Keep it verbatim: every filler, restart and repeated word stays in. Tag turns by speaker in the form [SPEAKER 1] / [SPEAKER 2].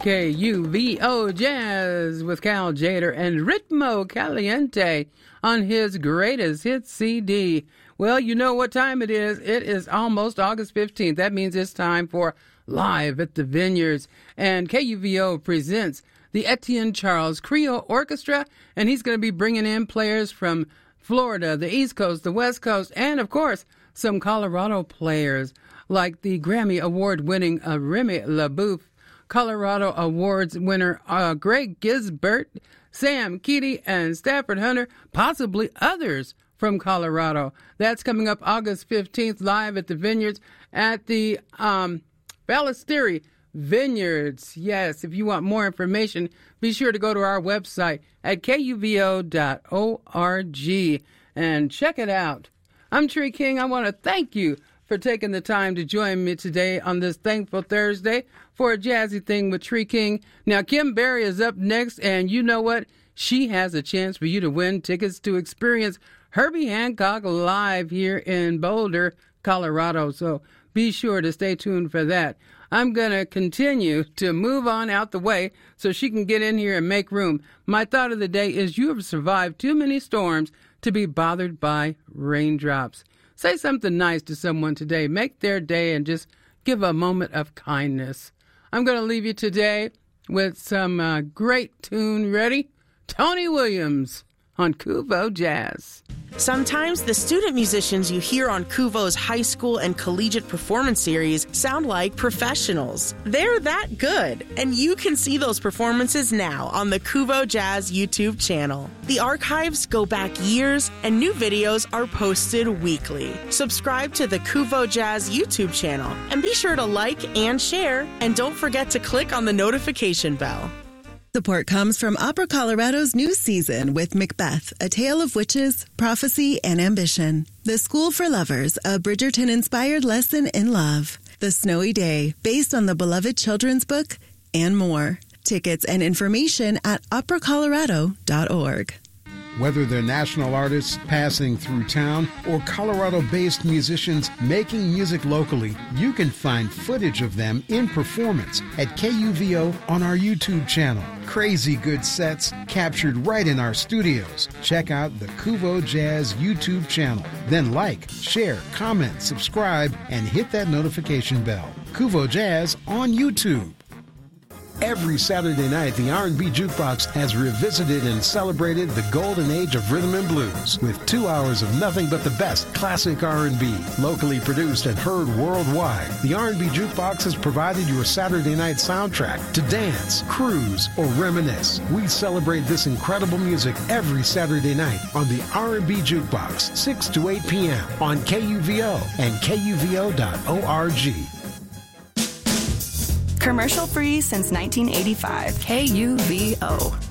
[SPEAKER 1] K U V O Jazz with Cal Tjader and Ritmo Caliente on his greatest hit C D. Well, you know what time it is. It is almost August fifteenth. That means it's time for Live at the Vineyards. And K U V O presents the Etienne Charles Creole Orchestra, and he's going to be bringing in players from Florida, the East Coast, the West Coast, and, of course, some Colorado players like the Grammy Award-winning uh, Remy LaBeouf, Colorado Awards winner uh, Greg Gisbert, Sam Keaty, and Stafford Hunter, possibly others from Colorado. That's coming up August fifteenth, live at the Vineyards at the um, Ballesteri Vineyards. Yes, if you want more information, be sure to go to our website at K U V O dot org and check it out. I'm Tree King. I want to thank you for taking the time to join me today on this Thankful Thursday for a jazzy thing with Tree King. Now, Kim Berry is up next, and you know what? She has a chance for you to win tickets to experience Herbie Hancock live here in Boulder, Colorado. So be sure to stay tuned for that. I'm going to continue to move on out the way so she can get in here and make room. My thought of the day is you have survived too many storms to be bothered by raindrops. Say something nice to someone today. Make their day and just give a moment of kindness. I'm going to leave you today with some uh, great tune. Ready? Tony Williams on Kuvo Jazz.
[SPEAKER 2] Sometimes the student musicians you hear on Kuvo's high school and collegiate performance series sound like professionals. They're that good, and you can see those performances now on the Kuvo Jazz YouTube channel. The archives go back years, and new videos are posted weekly. Subscribe to the Kuvo Jazz YouTube channel, and be sure to like and share, and don't forget to click on the notification bell.
[SPEAKER 3] Support comes from Opera Colorado's new season with Macbeth, A Tale of Witches, Prophecy, and Ambition. The School for Lovers, a Bridgerton-inspired lesson in love. The Snowy Day, based on the beloved children's book, and more. Tickets and information at opera colorado dot org.
[SPEAKER 4] Whether they're national artists passing through town or Colorado-based musicians making music locally, you can find footage of them in performance at K U V O on our YouTube channel. Crazy good sets captured right in our studios. Check out the Kuvo Jazz YouTube channel. Then like, share, comment, subscribe, and hit that notification bell. Kuvo Jazz on YouTube. Every Saturday night, the R and B Jukebox has revisited and celebrated the golden age of rhythm and blues with two hours of nothing but the best classic R and B, locally produced and heard worldwide. The R and B Jukebox has provided your Saturday night soundtrack to dance, cruise, or reminisce. We celebrate this incredible music every Saturday night on the R and B Jukebox, six to eight p.m. on K U V O and K U V O dot org.
[SPEAKER 5] Commercial free since nineteen eighty-five. K U V O.